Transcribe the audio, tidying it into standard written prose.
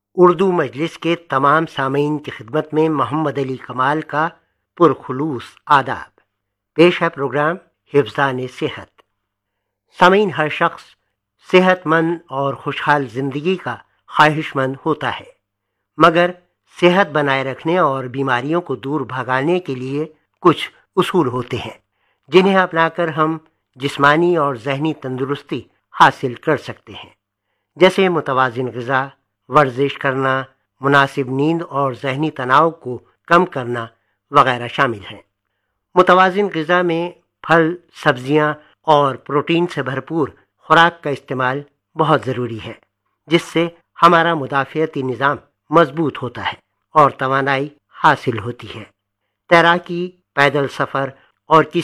उर्दू मजलिस के तमाम सामीन की खिदमत में मोहम्मद अली कमाल का पुरखुलूस आदाब। पेश है प्रोग्राम हिफ्ज़ान सेहत। सामीन, हर शख्स सेहतमंद और खुशहाल ज़िंदगी का ख्वाहिशमंद होता है, मगर सेहत बनाए रखने और बीमारियों को दूर भगाने के लिए कुछ उसूल होते हैं जिन्हें अपनाकर हम जिस्मानी और जहनी तंदुरुस्ती हासिल कर सकते हैं। जैसे मुतवाज़िन ग़िज़ा, वर्जिश करना, मुनासिब नींद और जहनी तनाव को कम करना वगैरह शामिल हैं। मुतवाज़िन ग़िज़ा में फल, सब्जियां और प्रोटीन से भरपूर खुराक का इस्तेमाल बहुत ज़रूरी है, जिससे हमारा मुदाफ़ियती निज़ाम मजबूत होता है और तवानाई हासिल होती है। तैराकी, पैदल सफ़र और